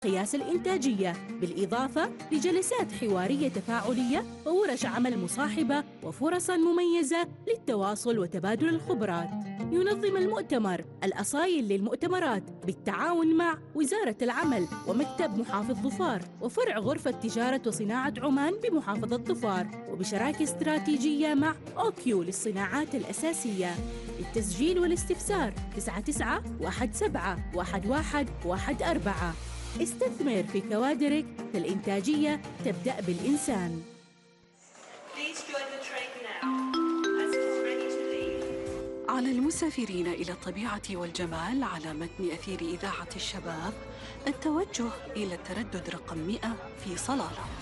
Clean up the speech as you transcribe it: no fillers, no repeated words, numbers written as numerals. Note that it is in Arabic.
قياس الإنتاجية، بالإضافة لجلسات حوارية تفاعلية وورش عمل مصاحبة وفرصاً مميزة للتواصل وتبادل الخبرات. ينظم المؤتمر الأصايل للمؤتمرات بالتعاون مع وزارة العمل ومكتب محافظ ظفار وفرع غرفة تجارة وصناعة عمان بمحافظة ظفار، وبشراكة استراتيجية مع أوكيو للصناعات الأساسية. للتسجيل والاستفسار 9917111114. استثمر في كوادرك، فالإنتاجية تبدأ بالإنسان. على المسافرين إلى الطبيعة والجمال على متن أثير إذاعة الشباب التوجه إلى التردد رقم 100 في صلالة.